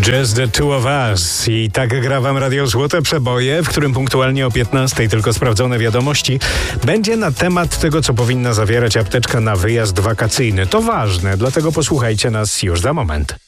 Just the two of us. I tak gra wam Radio Złote Przeboje, w którym punktualnie o 15:00 tylko sprawdzone wiadomości będzie na temat tego, co powinna zawierać apteczka na wyjazd wakacyjny. To ważne, dlatego posłuchajcie nas już za moment.